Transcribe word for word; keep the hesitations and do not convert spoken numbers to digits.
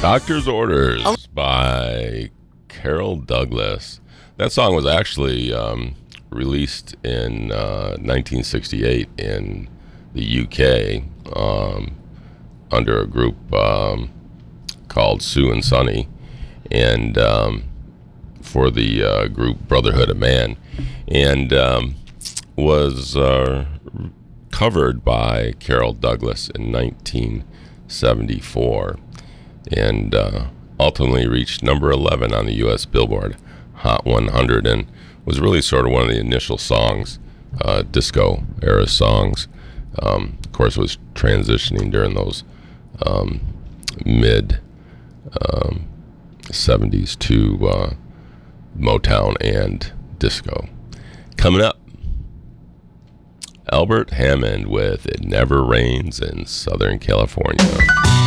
Doctor's Orders by Carol Douglas. That song was actually um, released in uh, nineteen sixty-eight in the U K um, under a group um, called Sue and Sonny, and um, for the uh, group Brotherhood of Man, and um, was uh, covered by Carol Douglas in nineteen seventy-four, and uh, ultimately reached number eleven on the U S Billboard Hot one hundred, and was really sort of one of the initial songs, uh, disco era songs. Um, of course, it was transitioning during those um, mid um, seventies to uh, Motown and disco. Coming up, Albert Hammond with It Never Rains in Southern California.